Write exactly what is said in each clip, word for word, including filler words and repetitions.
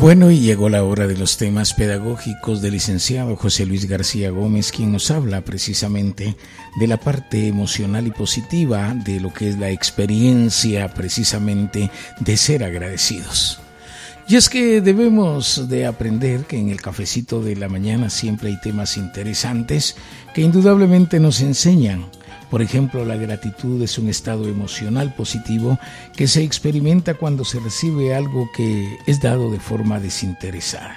Bueno, y llegó la hora de los temas pedagógicos del licenciado José Luis García Gómez, quien nos habla precisamente de la parte emocional y positiva de lo que es la experiencia precisamente de ser agradecidos. Y es que debemos de aprender que en el cafecito de la mañana siempre hay temas interesantes que indudablemente nos enseñan. Por ejemplo, la gratitud es un estado emocional positivo que se experimenta cuando se recibe algo que es dado de forma desinteresada.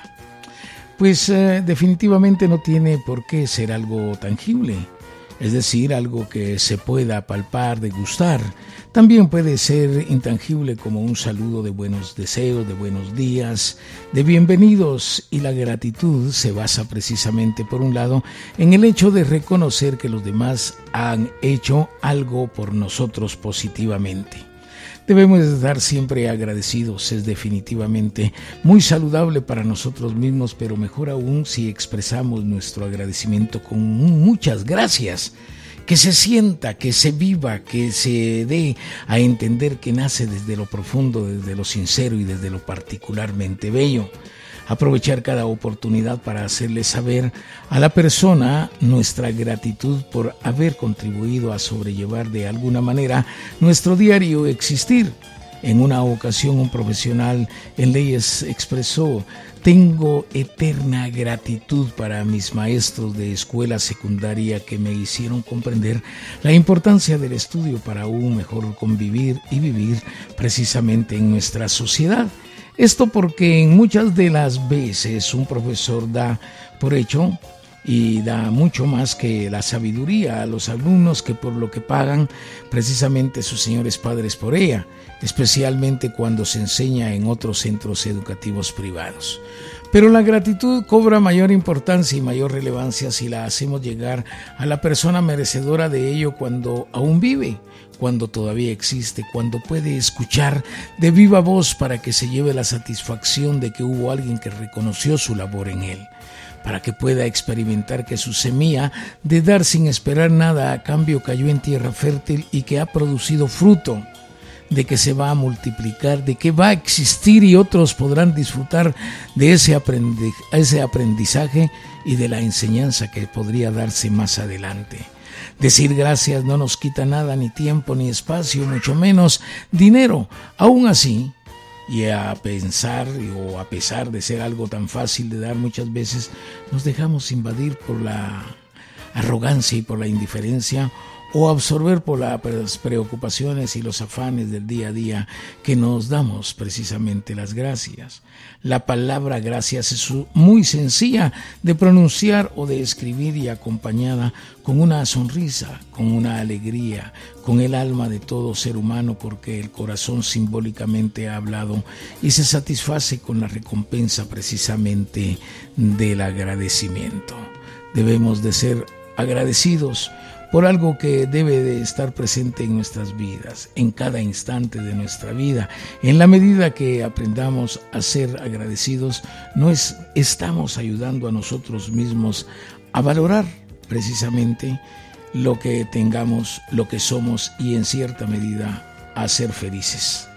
Pues eh, definitivamente no tiene por qué ser algo tangible, es decir, algo que se pueda palpar, degustar. También puede ser intangible como un saludo de buenos deseos, de buenos días, de bienvenidos, y la gratitud se basa precisamente, por un lado, en el hecho de reconocer que los demás han hecho algo por nosotros positivamente. Debemos estar siempre agradecidos, es definitivamente muy saludable para nosotros mismos, pero mejor aún si expresamos nuestro agradecimiento con muchas gracias. Que se sienta, que se viva, que se dé a entender que nace desde lo profundo, desde lo sincero y desde lo particularmente bello. Aprovechar cada oportunidad para hacerle saber a la persona nuestra gratitud por haber contribuido a sobrellevar de alguna manera nuestro diario existir. En una ocasión, un profesional en leyes expresó: tengo eterna gratitud para mis maestros de escuela secundaria que me hicieron comprender la importancia del estudio para un mejor convivir y vivir precisamente en nuestra sociedad. Esto porque en muchas de las veces un profesor da por hecho y da mucho más que la sabiduría a los alumnos, que por lo que pagan precisamente sus señores padres por ella, especialmente cuando se enseña en otros centros educativos privados. Pero la gratitud cobra mayor importancia y mayor relevancia si la hacemos llegar a la persona merecedora de ello cuando aún vive, cuando todavía existe, cuando puede escuchar de viva voz, para que se lleve la satisfacción de que hubo alguien que reconoció su labor en él, para que pueda experimentar que su semilla de dar sin esperar nada a cambio cayó en tierra fértil y que ha producido fruto, de que se va a multiplicar, de que va a existir y otros podrán disfrutar de ese aprendi- ese aprendizaje y de la enseñanza que podría darse más adelante. Decir gracias no nos quita nada, ni tiempo, ni espacio, mucho menos dinero. Aún así, y a pensar o a pesar de ser algo tan fácil de dar, muchas veces nos dejamos invadir por la arrogancia y por la indiferencia, o absorber por las preocupaciones y los afanes del día a día, que nos damos precisamente las gracias. La palabra gracias es muy sencilla de pronunciar o de escribir, y acompañada con una sonrisa, con una alegría, con el alma de todo ser humano, porque el corazón simbólicamente ha hablado y se satisface con la recompensa precisamente del agradecimiento. Debemos de ser agradecidos por algo que debe de estar presente en nuestras vidas, en cada instante de nuestra vida. En la medida que aprendamos a ser agradecidos, nos estamos ayudando a nosotros mismos a valorar precisamente lo que tengamos, lo que somos, y en cierta medida a ser felices.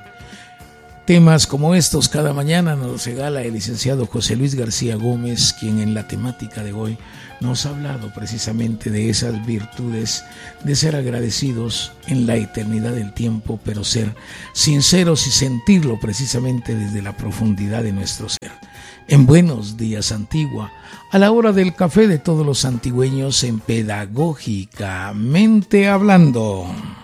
Temas como estos cada mañana nos regala el licenciado José Luis García Gómez, quien en la temática de hoy nos ha hablado precisamente de esas virtudes de ser agradecidos en la eternidad del tiempo, pero ser sinceros y sentirlo precisamente desde la profundidad de nuestro ser. En Buenos Días Antigua, a la hora del café de todos los antigüeños, en Pedagógicamente Hablando.